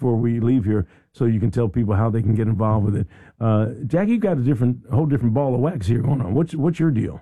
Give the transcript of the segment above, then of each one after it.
before we leave here, so you can tell people how they can get involved with it. Jackie, you've got a whole different ball of wax here going on. What's your deal?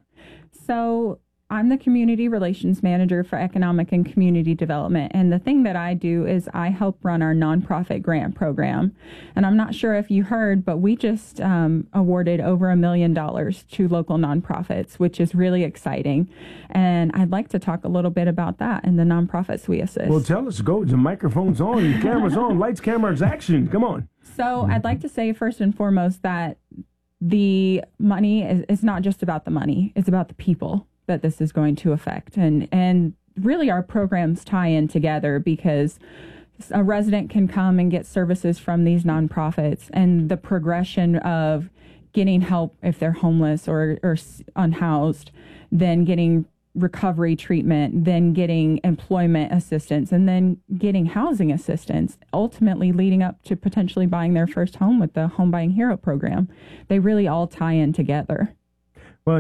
So I'm the Community Relations Manager for Economic and Community Development, and the thing that I do is I help run our nonprofit grant program. And I'm not sure if you heard, but we just awarded over $1 million to local nonprofits, which is really exciting. And I'd like to talk a little bit about that and the nonprofits we assist. Well, tell us. Go. The microphone's on, the camera's on, lights, cameras, action. Come on. So I'd like to say first and foremost that the money is not just about the money; it's about the people that this is going to affect. And really our programs tie in together because a resident can come and get services from these nonprofits, and the progression of getting help if they're homeless or unhoused, then getting recovery treatment, then getting employment assistance, and then getting housing assistance, ultimately leading up to potentially buying their first home with the Home Buying Hero program. They really all tie in together. Well,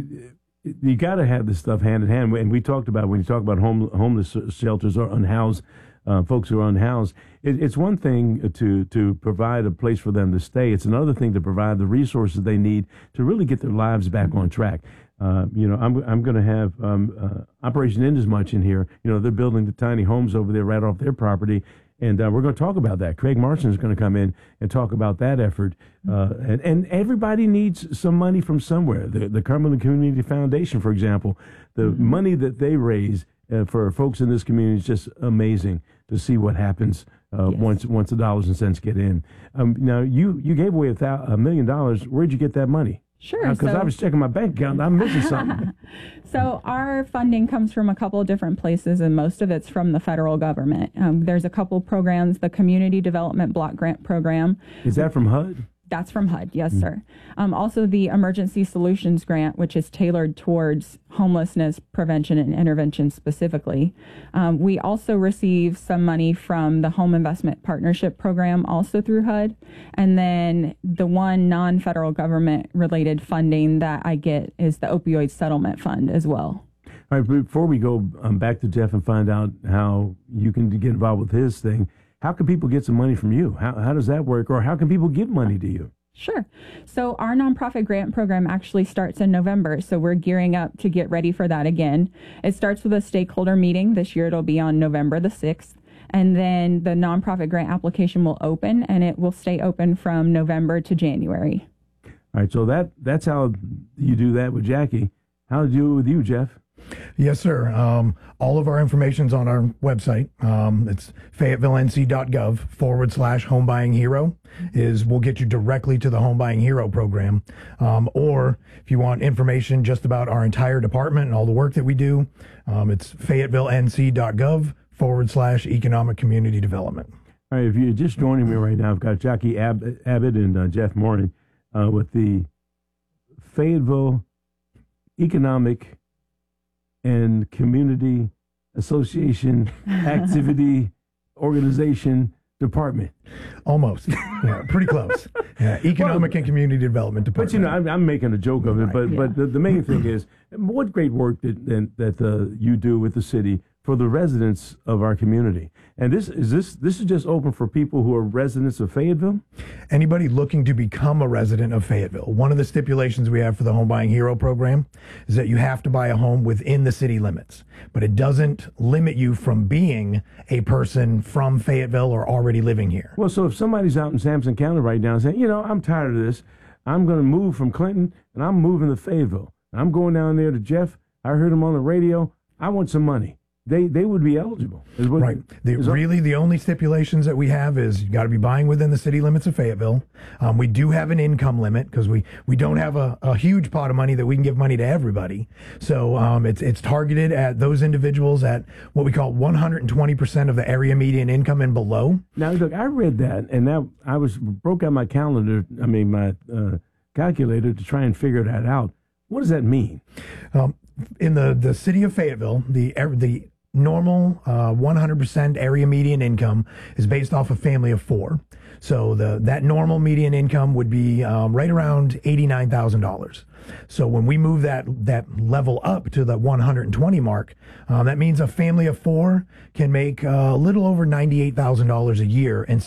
you got to have this stuff hand in hand. And we talked about, when you talk about homeless shelters or unhoused, folks who are unhoused, it's one thing to provide a place for them to stay. It's another thing to provide the resources they need to really get their lives back on track. I'm going to have Operation Inasmuch in here. They're building the tiny homes over there right off their property. And we're going to talk about that. Craig Marson is going to come in and talk about that effort. And everybody needs some money from somewhere. The Cumberland Community Foundation, for example, the money that they raise for folks in this community is just amazing to see what happens once the dollars and cents get in. Now, you gave away $1 million. Where'd you get that money? Sure. Because I was checking my bank account and I'm missing something. So our funding comes from a couple of different places, and most of it's from the federal government. There's a couple programs, the Community Development Block Grant Program. Is that from HUD? That's from HUD, yes, sir. Also, the Emergency Solutions Grant, which is tailored towards homelessness prevention and intervention specifically. We also receive some money from the Home Investment Partnership Program, also through HUD. And then the one non-federal government-related funding that I get is the Opioid Settlement Fund as well. All right, before we go back to Jeff and find out how you can get involved with his thing, how can people get some money from you? How does that work? Or how can people give money to you? Sure. So our nonprofit grant program actually starts in November. So we're gearing up to get ready for that again. It starts with a stakeholder meeting. This year it'll be on November the 6th. And then the nonprofit grant application will open, and it will stay open from November to January. All right. So that's how you do that with Jackie. How do you do it with you, Jeff? Yes, sir. All of our information's on our website. It's fayettevillenc.gov/home buying hero. We'll get you directly to the Home Buying Hero program. Or if you want information just about our entire department and all the work that we do, it's fayettevillenc.gov/economic community development. All right. If you're just joining me right now, I've got Jackie Abbott and Jeff Morning with the Fayetteville Economic and Community Association Activity Organization Department. Almost. Yeah, pretty close. Yeah, Economic and Community Development Department. But I'm making a joke of it. But the main thing is, what great work that you do with the city for the residents of our community. And this is just open for people who are residents of Fayetteville? Anybody looking to become a resident of Fayetteville. One of the stipulations we have for the Home Buying Hero program is that you have to buy a home within the city limits, but it doesn't limit you from being a person from Fayetteville or already living here. Well, so if somebody's out in Sampson County right now saying, I'm tired of this, I'm going to move from Clinton and I'm moving to Fayetteville. I'm going down there to Jeff. I heard him on the radio. I want some money. They would be eligible. Right. The only stipulations that we have is you got to be buying within the city limits of Fayetteville. We do have an income limit because we don't have a huge pot of money that we can give money to everybody. So it's targeted at those individuals at what we call 120% of the area median income and below. Now, look, I read that, and now broke out my calendar, my calculator to try and figure that out. What does that mean? In the city of Fayetteville, the normal 100% area median income is based off a family of 4. So that normal median income would be right around $89,000. So when we move that level up to the 120 mark, that means a family of 4 can make a little over $98,000 a year and